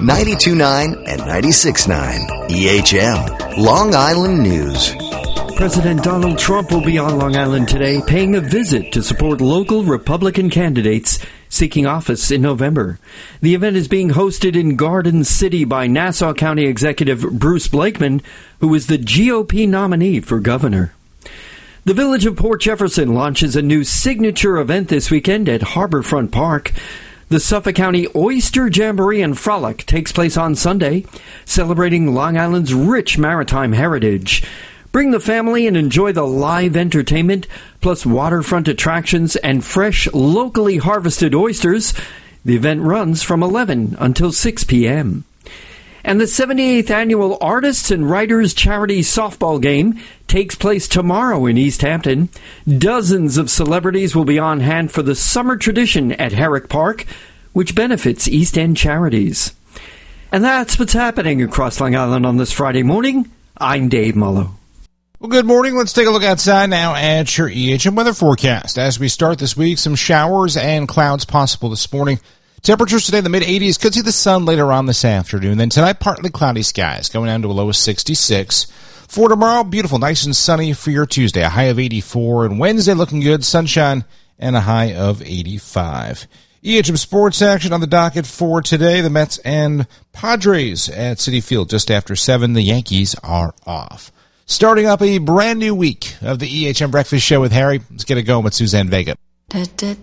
92.9 and 96.9. EHM, Long Island News. President Donald Trump will be on Long Island today, paying a visit to support local Republican candidates seeking office in November. The event is being hosted in Garden City by Nassau County Executive Bruce Blakeman, who is the GOP nominee for governor. The Village of Port Jefferson launches a new signature event this weekend at Harborfront Park. The Suffolk County Oyster Jamboree and Frolic takes place on Sunday, celebrating Long Island's rich maritime heritage. Bring the family and enjoy the live entertainment, plus waterfront attractions and fresh, locally harvested oysters. The event runs from 11 until 6 p.m. And the 78th Annual Artists and Writers Charity Softball Game takes place tomorrow in East Hampton. Dozens of celebrities will be on hand for the summer tradition at Herrick Park, which benefits East End charities. And that's what's happening across Long Island on this Friday morning. I'm Dave Mullo. Well, good morning. Let's take a look outside now at your EHM weather forecast. As we start this week, some showers and clouds possible this morning. Temperatures today in the mid-80s. Could see the sun later on this afternoon. Then tonight, partly cloudy skies, going down to a low of 66. For tomorrow, beautiful, nice and sunny for your Tuesday, a high of 84. And Wednesday, looking good, sunshine, and a high of 85. EHM sports action on the docket for today. The Mets and Padres at Citi Field just after 7. The Yankees are off. Starting up a brand new week of the EHM Breakfast Show with Harry. Let's get it going with Suzanne Vega.